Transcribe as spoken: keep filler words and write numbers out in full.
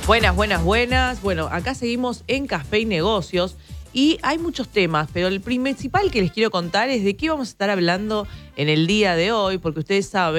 Buenas, buenas, buenas. Bueno, acá seguimos en Café y Negocios y hay muchos temas, pero el principal que les quiero contar es de qué vamos a estar hablando en el día de hoy, porque ustedes saben